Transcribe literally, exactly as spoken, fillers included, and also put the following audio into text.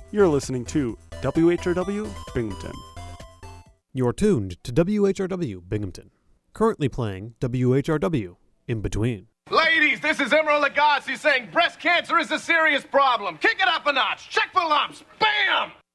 You're listening to W H R W Binghamton. You're tuned to W H R W Binghamton. Currently playing W H R W In Between. Ladies, this is Emerald Lagasse saying breast cancer is a serious problem. Kick it up a notch. Check for lumps. Bam!